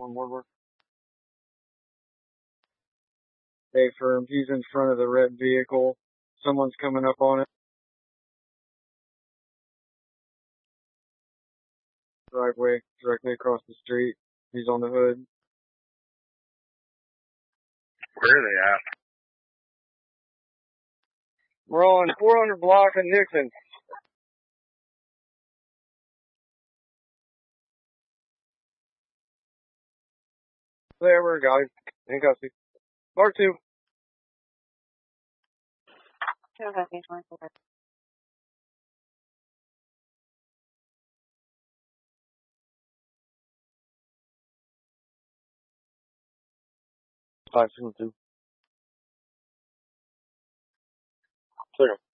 One more. Hey, firm. He's in front of the red vehicle. Someone's coming up on it. Driveway, directly across the street. He's on the hood. Where are they at? We're on 400 block of Nixon. There, we're guys. In custody. Mark 2. Okay, 24. 5-2. Clear.